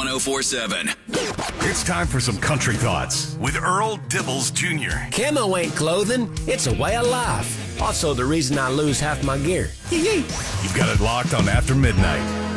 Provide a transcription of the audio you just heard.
1047. It's time for some country thoughts with Earl Dibbles Jr. Camo ain't clothing, it's a way of life. Also the reason I lose half my gear. You've got it locked on After Midnight.